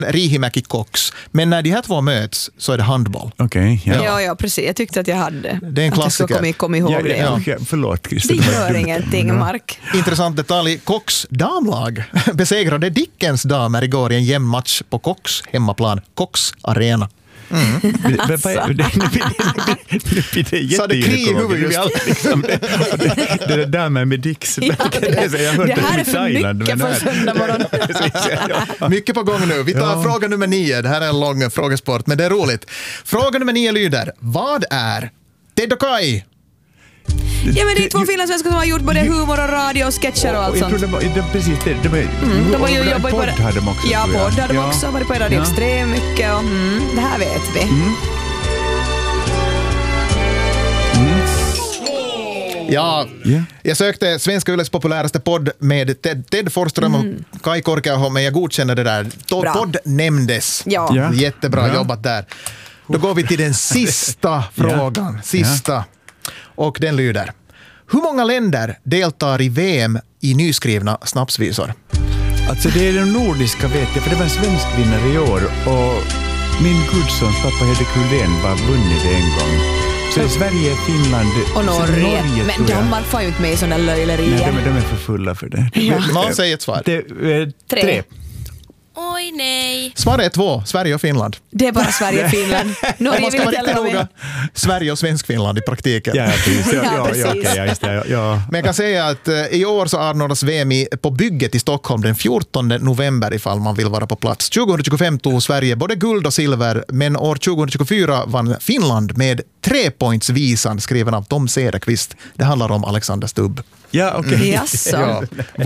Riihimäki Cox. Men när de här två möts så är det handboll. Okej, Ja, precis. Jag tyckte att jag hade. Det är en klassiker. Att jag kom ihåg det. Ja. Förlåt, Christer. Det gör ingenting, Mark. Intressant detalj. Cox damlag besegrade Dickens damer igår i en jämn match på Cox hemmaplan. Cox Arena. Så det krig i huvudet just. Det där med Dicks. Det här är för mycket för söndag morgon. Mycket på gång nu. Vi tar fråga nummer 9. Det här är en lång frågesport, men det är roligt. Fråga nummer 9 lyder: vad är Ted och Kai? Ja, men det är 2 finlandssvenskar som har gjort både humor och radio och sketcher och allt sånt. Jag tror det var precis det. De har ju jobbat på podd hade de också. Ja, podd hade de också. Varit på Radio Extrem mycket. Och, det här vet vi. Ja, jag sökte Svenska Yles populäraste podd med Ted Forsström och Kai Korkeaho, men jag godkänner det där. Podd nämndes. Ja. Jättebra jobbat där. Då går vi till den sista frågan. Sista. Och den lyder: hur många länder deltar i VM i nyskrivna snapsvisor? Alltså det är de nordiska, vet jag, för det var en svensk vinnare i år och min gudssons pappa Hedde Kullén var vunnit en gång. Så det är Sverige, Finland och Norge. Men Danmark får ju inte med i sådana löjlerier. Nej, de är för fulla för det. Någon säger ett svar. 3. Oj, nej. Svaret är 2, Sverige och Finland. Det är bara Sverige och Finland. Om man ska vara riktigt noga, Sverige och Svensk-Finland i praktiken. Ja, precis. Men jag kan säga att i år så anordnas VM på bygget i Stockholm den 14 november ifall man vill vara på plats. 2025 tog Sverige både guld och silver, men år 2024 vann Finland med 3-pointsvisan skriven av Tom Cederqvist. Det handlar om Alexander Stubb. Ja, okej. Jaså.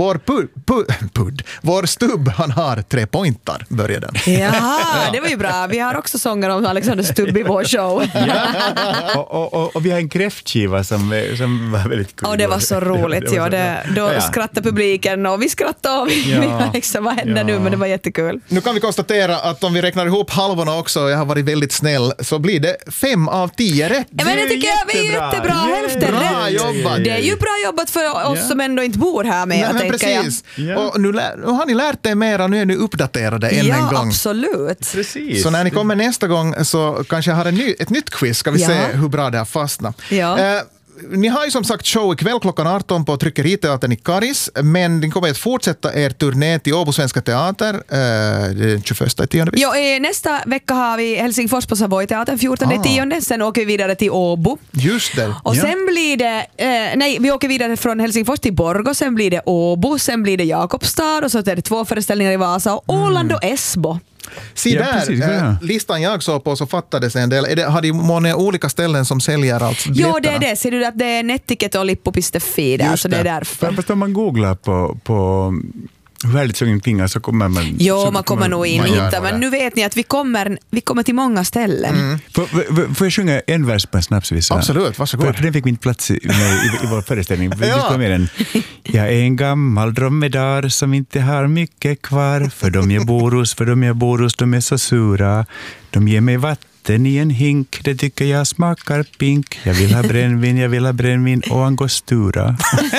Vår Stubb, han har 3 pointar, börjar den. Jaha, det var ju bra. Vi har också sånger om Alexander Stubb i vår show. Och vi har en kräftskiva som var väldigt kul. Och det var så roligt. Då skrattade publiken och vi skrattade och vi var liksom, vad hände nu? Men det var jättekul. Nu kan vi konstatera att om vi räknar ihop halvorna också, jag har varit väldigt snäll, så blir det 5 av 10 rätt. Ja, men det tycker jag är jättebra. Hälften bra rätt. Jobbat. Det är ju bra jobbat för oss som ändå inte bor här med. Nej, men precis. Och nu har ni lärt er mera, nu är ni uppdaterade än en gång. Ja, absolut. Precis. Så när ni kommer nästa gång så kanske jag har ett nytt quiz. Ska vi se hur bra det har fastnat. Ja. Ni har ju som sagt show ikväll klockan 18 på Tryckeriteatern i Karis, men ni kommer att fortsätta er turné till Åbo Svenska Teater den 21/10. Ja, nästa vecka har vi Helsingfors på Savoy-teatern 14/10. Sen åker vi vidare till Åbo. Just det. Och sen blir det, vi åker vidare från Helsingfors till Borgå, sen blir det Åbo, sen blir det Jakobstad och så är det 2 föreställningar i Vasa och Åland och Esbo. Se där, listan jag såg på så fattades en del. Har de många olika ställen som säljer allt biljetterna? Jo, det är det. Ser du att det är Nettiket och Lippo.fi där, så det är därför. Fast om man googlar på hur härligt såg pingar så kommer man... Jo, man kommer nog in hitta, men nu vet ni att vi kommer till många ställen. Får jag sjunga en vers på en snapsvisa? Absolut, varsågod. För den fick min plats i vår föreställning. Vi kom med den. Jag är en gammal dromedar som inte har mycket kvar. För de jag bor hos, de är så sura. De ger mig vatten i en hink, det tycker jag smakar pink. Jag vill ha brännvin och angostura.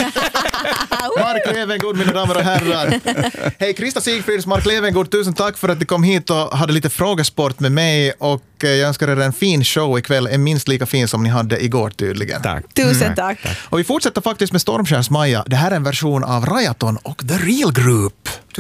Mark Levengood, mina damer och herrar. Hej, Krista Sigfrids, Mark Levengood, tusen tack för att du kom hit och hade lite frågesport med mig, och jag önskar er en fin show ikväll, en minst lika fin som ni hade igår tydligen. Tack. Tusen tack. Och vi fortsätter faktiskt med Stormskärs Maja. Det här är en version av Rajaton och The Real Group.